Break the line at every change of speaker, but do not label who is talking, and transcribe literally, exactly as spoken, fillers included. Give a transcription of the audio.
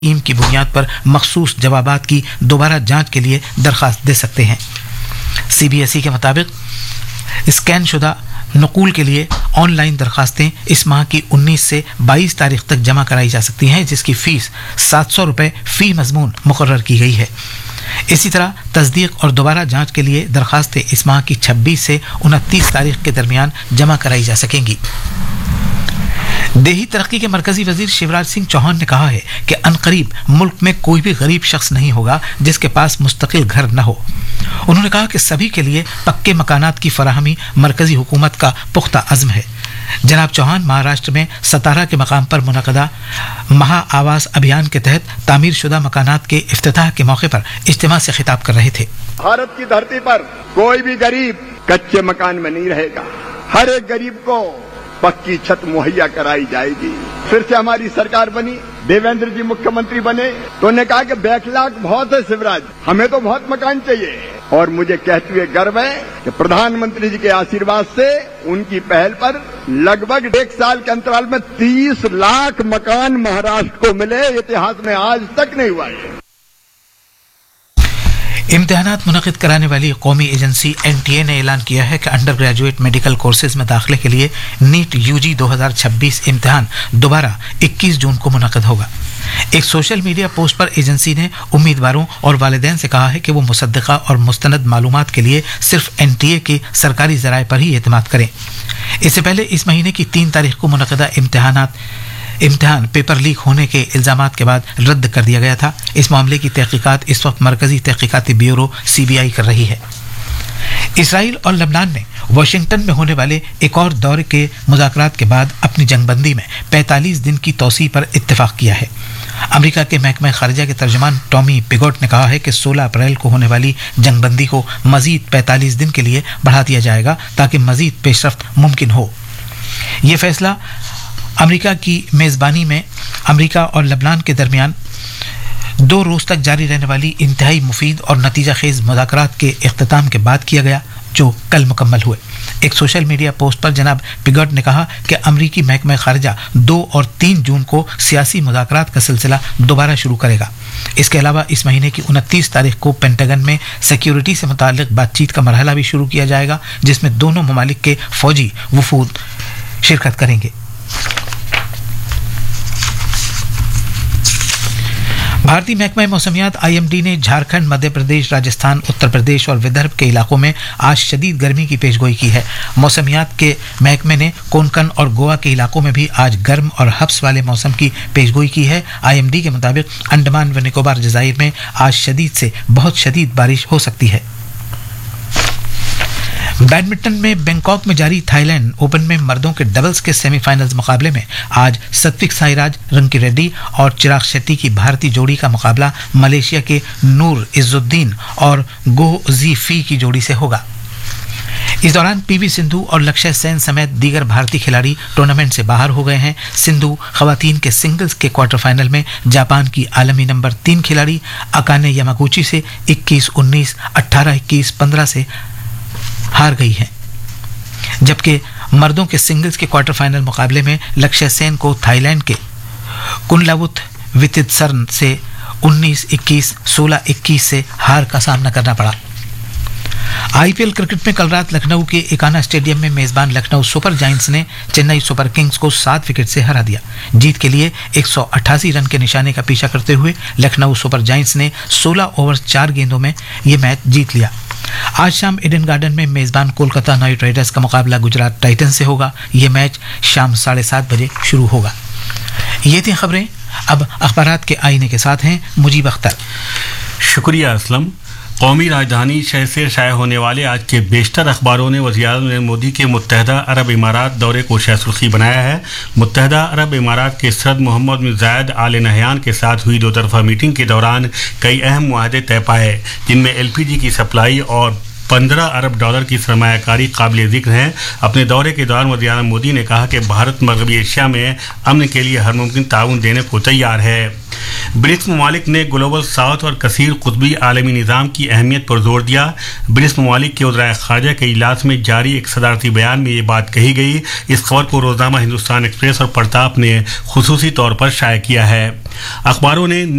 Team की बुनियाद पर मखसूस जवाबात की दोबारा जांच के लिए दरख्वास्त दे सकते हैं। सीबीएसई के मुताबिक स्कैन शुदा नकूल के लिए ऑनलाइन दरखास्तें इस माह की उन्नीस से बाईस तारीख तक जमा कराई जा सकती हैं, जिसकी फीस सात सौ रुपये फी मजमून मुकर्रर की गई है। इसी तरह तस्दीक और दोबारा जांच के लिए दरखास्तें इस माह की छब्बीस से उनतीस तारीख के दरमियान जमा कराई जा सकेंगी। देही तरक्की के मरकजी वजीर शिवराज सिंह चौहान ने कहा है कि अनकरीब मुल्क में कोई भी गरीब शख्स नहीं होगा जिसके पास मुस्तकिल घर न हो। उन्होंने कहा कि सभी के लिए पक्के मकानात की फराहमी मरकजी हुकूमत का पुख्ता अज़्म है। जनाब चौहान महाराष्ट्र में सतारा के मकाम पर मुनक़दा महा आवास अभियान के तहत तामीर शुदा मकानात के इफ्तिताह के मौके पर इज्तिमा से खिताब कर रहे थे।
भारत की धरती पर कोई भी गरीब कच्चे मकान में नहीं रहेगा। हर एक गरीब को पक्की छत मुहैया कराई जाएगी। फिर से हमारी सरकार बनी, देवेंद्र जी मुख्यमंत्री बने तो उन्होंने कहा कि बैकलॉग बहुत है शिवराज, हमें तो बहुत मकान चाहिए। और मुझे कहते हुए गर्व है कि प्रधानमंत्री जी के आशीर्वाद से उनकी पहल पर लगभग एक साल के अंतराल में तीस लाख मकान महाराष्ट्र को मिले। इतिहास में आज तक नहीं हुआ है।
इम्तिहानात मुनक़िद कराने वाली कौमी एजेंसी एन टी ए ने ऐलान किया है कि अंडर ग्रेजुएट मेडिकल कोर्सेज में दाखिले के लिए नीट यूजी दो हज़ार छब्बीस इम्तिहान दोबारा इक्कीस जून को मुनक़िद होगा। एक सोशल मीडिया पोस्ट पर एजेंसी ने उम्मीदवारों और वालिदैन से कहा है कि वो मुसद्दक़ा और मुस्तनद मालूमात के लिए सिर्फ एन टी ए के सरकारी ज़राए पर ही एतमाद करें। इससे पहले इस महीने की तीन तारीख को मुनक़िदा इम्तिहानात इम्तिहान पेपर लीक होने के इल्जामात के बाद रद्द कर दिया गया था। इस मामले की तहकीकात इस वक्त मरकजी तहकीकाती ब्यूरो सी बी आई कर रही है। इसराइल और लबनान ने वाशिंगटन में होने वाले एक और दौरे के मुज़ाकरात के बाद अपनी जंगबंदी में पैंतालीस दिन की तौसी पर इत्तेफाक किया है। अमेरिका के महकमा खारिजा के तर्जमान टॉमी पिगोट ने कहा है कि सोलह अप्रैल को होने वाली जंगबंदी को मजीद पैंतालीस दिन के लिए बढ़ा दिया जाएगा ताकि मजीद पेशरफ्त मुमकिन हो। ये फैसला अमेरिका की मेज़बानी में अमेरिका और लबनान के दरमियान दो रोज़ तक जारी रहने वाली इंतहाई मुफीद और नतीजा खेज मुज़ाकरात के इख्तिताम के बाद किया गया, जो कल मुकम्मल हुए। एक सोशल मीडिया पोस्ट पर जनाब पिगट ने कहा कि अमरीकी महकमा खारिजा दो और तीन जून को सियासी मुज़ाकरात का सिलसिला दोबारा शुरू करेगा। इसके अलावा इस महीने की उनतीस तारीख को पेंटागन में सिक्योरिटी से मुताल्लिक बातचीत का मरहला भी शुरू किया जाएगा, जिसमें दोनों ममालिक के फौजी वफूद शिरकत करेंगे। भारतीय महकमा मौसमियात आई एम डी ने झारखंड, मध्य प्रदेश, राजस्थान, उत्तर प्रदेश और विदर्भ के इलाकों में आज शदीद गर्मी की पेशगोई की है। मौसमियात के महकमे ने कोंकण और गोवा के इलाकों में भी आज गर्म और हब्स वाले मौसम की पेशगोई की है। आई एम डी के मुताबिक अंडमान व निकोबार जज़ाइर में आज शदीद से बहुत शदीद बारिश हो सकती है। बैडमिंटन में बैंकॉक में जारी थाईलैंड ओपन में मर्दों के डबल्स के सेमीफाइनल्स मुकाबले में आज सत्विक साईराज रंकी रेड्डी और चिराग शेट्टी की भारतीय जोड़ी का मुकाबला मलेशिया के नूर इज़्ज़ुद्दीन और गो जी फी की जोड़ी से होगा। इस दौरान पीवी सिंधु और लक्ष्य सेन समेत दीगर भारतीय खिलाड़ी टूर्नामेंट से बाहर हो गए हैं। सिंधु खवातीन के सिंगल्स के क्वार्टर फाइनल में जापान की आलमी नंबर तीन खिलाड़ी अकाने यामागुची से इक्कीस उन्नीस, अठारह इक्कीस, पंद्रह से हार गई है, जबकि मर्दों के सिंगल्स के क्वार्टर फाइनल मुकाबले में लक्ष्य सेन को थाईलैंड के कुनलावुत वितितसर्न से उन्नीस इक्कीस, सोलह इक्कीस से हार का सामना करना पड़ा। आई पी एल क्रिकेट में कल रात लखनऊ के एकाना स्टेडियम में मेजबान लखनऊ सुपर जायंट्स ने चेन्नई सुपर किंग्स को सात विकेट से हरा दिया। जीत के लिए एक सौ अट्ठासी रन के निशाने का पीछा करते हुए लखनऊ सुपर जायंट्स ने सोलह ओवर चार गेंदों में यह मैच जीत लिया। आज शाम ईडन गार्डन में मेजबान कोलकाता नाइट राइडर्स का मुकाबला गुजरात टाइटंस से होगा। यह मैच शाम साढ़े सात बजे शुरू होगा। ये थी खबरें। अब अखबारात के आईने के साथ हैं मुजीब अख्तर।
शुक्रिया असलम। कौमी राजधानी शहर से शाया होने वाले आज के बेशतर अखबारों ने वज़ीर-ए-आज़म नरेंद्र मोदी के मुत्तहदा अरब इमारात दौरे को शाह सुर्खी बनाया है। मुत्तहदा अरब इमारात के सदर मोहम्मद बिन जायद आल नहयान के साथ हुई दो तरफा मीटिंग के दौरान कई अहम मुआहदे तय पाए, जिनमें एल पी जी की सप्लाई और पंद्रह अरब डॉलर की सरमायाकारी काबिल ज़िक्र हैं। अपने दौरे के दौरान वज़ीर-ए-आज़म मोदी ने कहा कि भारत मगरबी एशिया में अमन के लिए हर मुमकिन ताउन देने को तैयार है। ब्रिक्स ममालिक ने ग्लोबल साउथ और कसीर कुतबी आलमी निज़ाम की अहमियत पर जोर दिया। ब्रिक्स ममालिक के वज़ीर ख़ारजा के इजलास में जारी एक सदारती बयान में ये बात कही गई। इस खबर को रोज़नामा हिंदुस्तान एक्सप्रेस और प्रताप ने खुसूसी तौर पर शाया किया है। अखबारों ने